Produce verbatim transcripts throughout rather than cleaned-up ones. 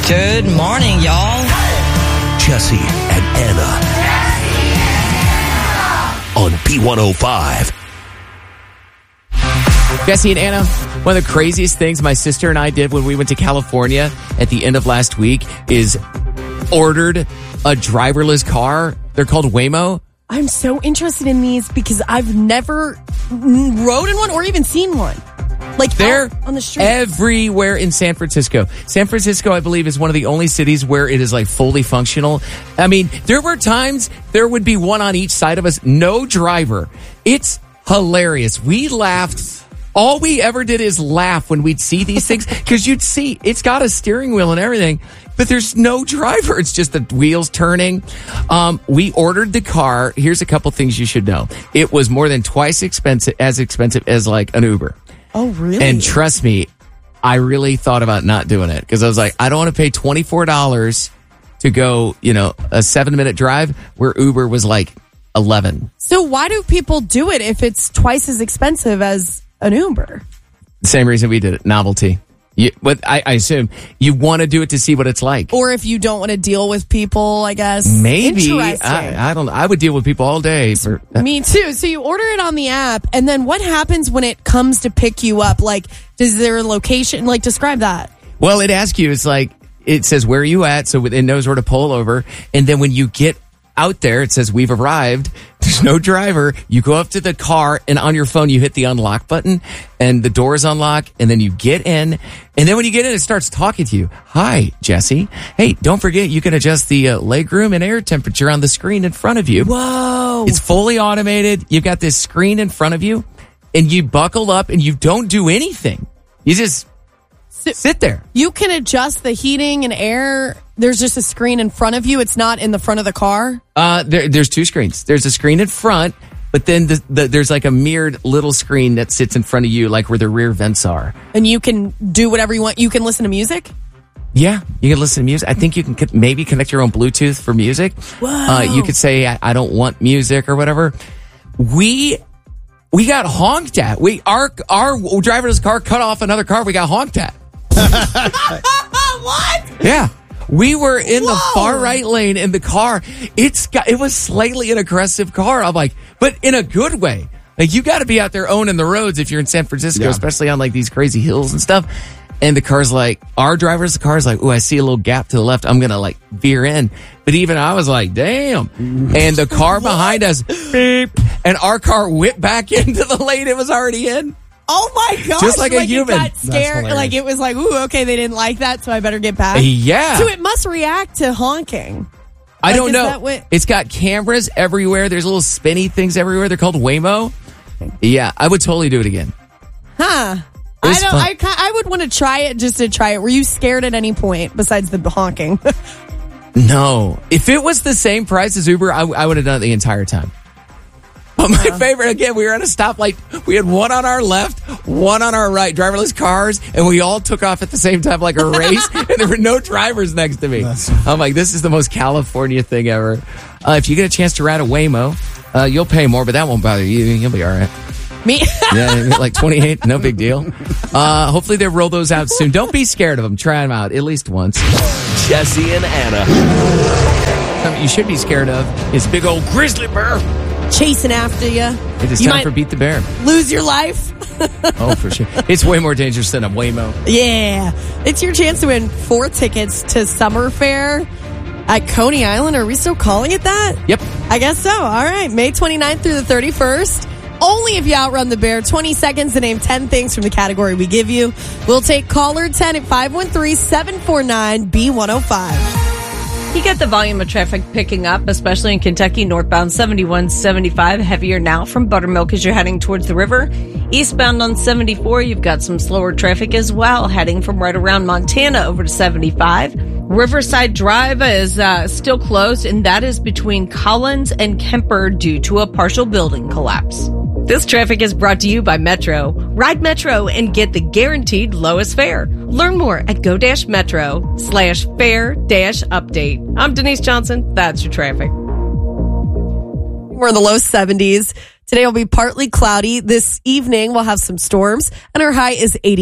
Good morning, y'all. Jesse and Anna on B one oh five. Jesse and Anna, one of the craziest things my sister and I did when we went to California at the end of last week is ordered a driverless car. They're called Waymo. I'm so interested in these because I've never rode in one or even seen one. Like They're on the street. everywhere in San Francisco. San Francisco, I believe, is one of the only cities where it is like fully functional. I mean, there were times there would be one on each side of us, no driver. It's hilarious. We laughed. All we ever did is laugh when we'd see these things because you'd see it's got a steering wheel and everything, but there's no driver. It's just the wheels turning. Um, we ordered the car. Here's a couple things you should know. It was more than twice expensive, as expensive as like an Uber. Oh, really? And trust me, I really thought about not doing it because I was like, I don't want to pay twenty-four dollars to go, you know, a seven minute drive where Uber was like eleven. So why do people do it if it's twice as expensive as an Uber? Same reason we did it. Novelty. You, but I, I assume you want to do it to see what it's like. Or if you don't want to deal with people, I guess. Maybe. Interesting. I, I don't know. I would deal with people all day. For, Me too. So you order it on the app, and then what happens when it comes to pick you up? Like, does there a location? Like, describe that. Well, it asks you, it's like, it says, where are you at? So it knows where to pull over. And then when you get out there, it says, we've arrived. There's no driver. You go up to the car, and on your phone, you hit the unlock button, and the doors unlock, and then you get in. And then when you get in, it starts talking to you. Hi, Jesse. Hey, don't forget, you can adjust the uh, legroom and air temperature on the screen in front of you. Whoa. It's fully automated. You've got this screen in front of you, and you buckle up, and you don't do anything. You just So sit there. You can adjust the heating and air. There's just a screen in front of you. It's not in the front of the car. Uh, there, there's two screens. There's a screen in front, but then the, the, there's like a mirrored little screen that sits in front of you, like where the rear vents are. And you can do whatever you want. You can listen to music. Yeah, you can listen to music. I think you can co- maybe connect your own Bluetooth for music. Whoa. Uh, you could say, I, I don't want music or whatever. We we got honked at. We our our driverless car cut off another car. We got honked at. What? Yeah. We were in Whoa. the far right lane in the car. It's got, it was slightly an aggressive car. I'm like, but in a good way. Like, you got to be out there owning the roads if you're in San Francisco, Yeah. especially on like these crazy hills and stuff. And the car's like, our driver's the car's like, oh, I see a little gap to the left. I'm going to like veer in. But even I was like, damn. And the car behind us, beep, and our car whipped back into the lane it was already in. Oh my gosh. Just like a human. It got scared. hilarious. Like it was like, ooh, okay, they didn't like that, so I better get back. Yeah. So it must react to honking. I Like, don't is know. that what- It's got cameras everywhere. There's little spinny things everywhere. They're called Waymo. Yeah, I would totally do it again. Huh. It I was don't. fun. I, ki- I would want to try it just to try it. Were you scared at any point besides the honking? No. If it was the same price as Uber, I, I would have done it the entire time. But my favorite, again, we were at a stoplight. We had one on our left, one on our right, driverless cars, and we all took off at the same time like a race, and there were no drivers next to me. That's- I'm like, this is the most California thing ever. Uh, if you get a chance to ride a Waymo, uh, you'll pay more, but that won't bother you. You'll be all right. Me? Yeah, like twenty-eight, no big deal. Uh, hopefully they roll those out soon. Don't be scared of them. Try them out at least once. Jesse and Anna. Something you should be scared of is big old grizzly bear. Chasing after you. It is You time might for Beat the Bear. lose your life. Oh, for sure. It's way more dangerous than a Waymo. Yeah. It's your chance to win four tickets to Summer Fair at Coney Island. Are we still calling it that? Yep. I guess so. All right. May twenty-ninth through the thirty-first. Only if you outrun the bear. twenty seconds to name ten things from the category we give you. We'll take caller ten at five one three, seven four nine, B one oh five. You get the volume of traffic picking up, especially in Kentucky, northbound seventy-one seventy-five, heavier now from Buttermilk as you're heading towards the river. Eastbound on seventy-four, you've got some slower traffic as well, heading from right around Montana over to seventy-five. Riverside Drive is uh, still closed, and that is between Collins and Kemper due to a partial building collapse. This traffic is brought to you by Metro. Ride Metro and get the guaranteed lowest fare. Learn more at go-metro slash fare dash update. I'm Denise Johnson. That's your traffic. We're in the low seventies. Today will be partly cloudy. This evening we'll have some storms, and our high is eighty-eight.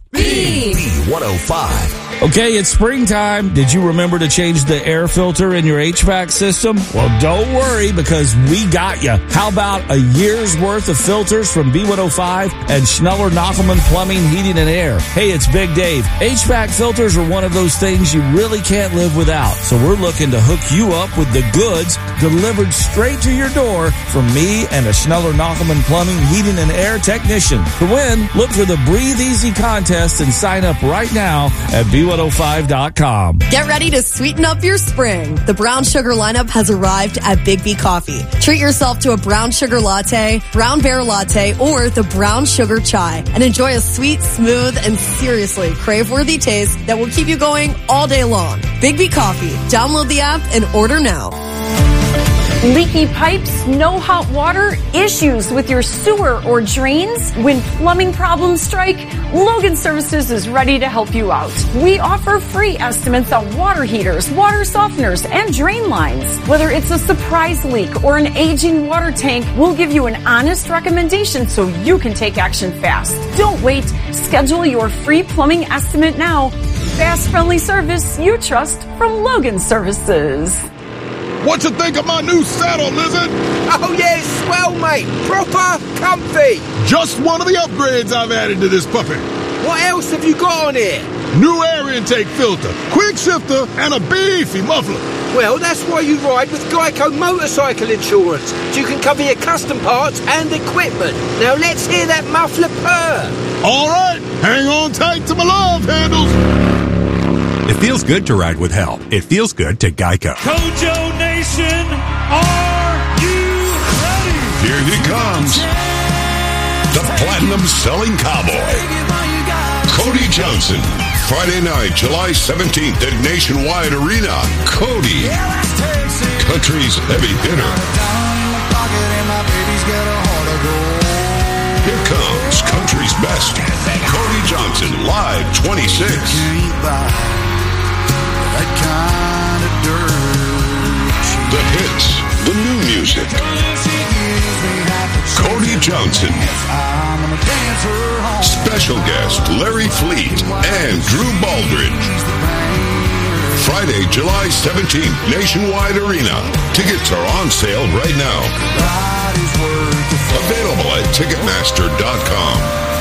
B one oh five. Okay, it's springtime. Did you remember to change the air filter in your H V A C system? Well, don't worry, because we got you. How about a year's worth of filters from B one oh five and Schneller Knockelman Plumbing, Heating, and Air? Hey, it's Big Dave. H V A C filters are one of those things you really can't live without. So we're looking to hook you up with the goods delivered straight to your door from me and a Schneller Knockelman Plumbing, Heating, and Air technician. To win, look for the Breathe Easy contest and sign up right now at B one oh five dot com. Get ready to sweeten up your spring. The brown sugar lineup has arrived at Big B Coffee. Treat yourself to a brown sugar latte, brown bear latte, or the brown sugar chai, and enjoy a sweet, smooth, and seriously crave-worthy taste that will keep you going all day long. Big B Coffee. Download the app and order now. Leaky pipes, no hot water, issues with your sewer or drains? When plumbing problems strike, Logan Services is ready to help you out. We offer free estimates on water heaters, water softeners, and drain lines. Whether it's a surprise leak or an aging water tank, we'll give you an honest recommendation so you can take action fast. Don't wait. Schedule your free plumbing estimate now. Fast, friendly service you trust from Logan Services. What you think of my new saddle, Lizard? Oh, yeah, it's swell, mate. Proper comfy. Just one of the upgrades I've added to this puppy. What else have you got on here? New air intake filter, quick shifter, and a beefy muffler. Well, that's why you ride with Geico Motorcycle Insurance. So you can cover your custom parts and equipment. Now let's hear that muffler purr. All right, hang on tight to my love handles. It feels good to ride with help. It feels good to Geico. Kojo Nation, are you ready? Here he comes. The platinum-selling cowboy, Cody Johnson. Friday night, July seventeenth at Nationwide Arena. Cody, country's heavy hitter. Here comes country's best, Cody Johnson, live twenty-six. The hits, the new music. Cody Johnson. Special guest Larry Fleet and Drew Baldridge. Friday, July seventeenth, Nationwide Arena. Tickets are on sale right now. Available at Ticketmaster dot com.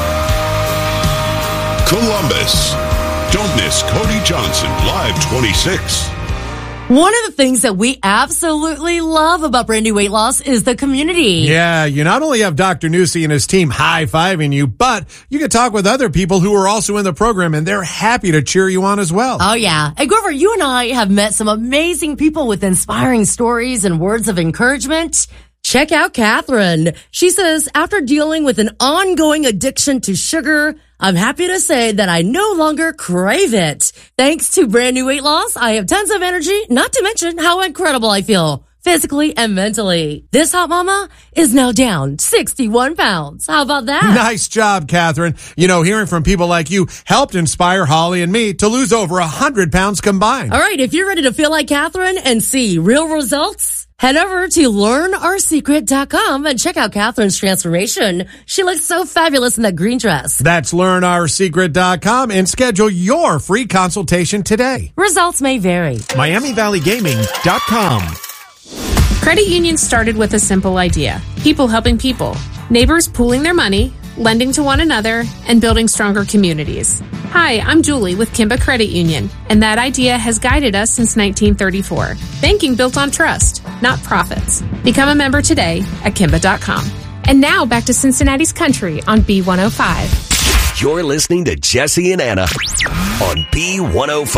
Columbus. Don't miss Cody Johnson, live twenty-six. One of the things that we absolutely love about Brand New Weight Loss is the community. Yeah, you not only have Doctor Newsy and his team high-fiving you, but you can talk with other people who are also in the program, and they're happy to cheer you on as well. Oh, yeah. And Grover, you and I have met some amazing people with inspiring stories and words of encouragement. Check out Catherine. She says, after dealing with an ongoing addiction to sugar, I'm happy to say that I no longer crave it. Thanks to Brand New Weight Loss, I have tons of energy, not to mention how incredible I feel physically and mentally. This hot mama is now down sixty-one pounds. How about that? Nice job, Catherine. You know, hearing from people like you helped inspire Holly and me to lose over one hundred pounds combined. All right, if you're ready to feel like Catherine and see real results, head over to learn our secret dot com and check out Catherine's transformation. She looks so fabulous in that green dress. That's learn our secret dot com and schedule your free consultation today. Results may vary. Miami Valley Gaming dot com. Credit union started with a simple idea. People helping people. Neighbors pooling their money, lending to one another, and building stronger communities. Hi, I'm Julie with Kimba Credit Union, and that idea has guided us since nineteen thirty-four. Banking built on trust, not profits. Become a member today at Kimba dot com. And now back to Cincinnati's Country on B one oh five. You're listening to Jesse and Anna on B one oh five.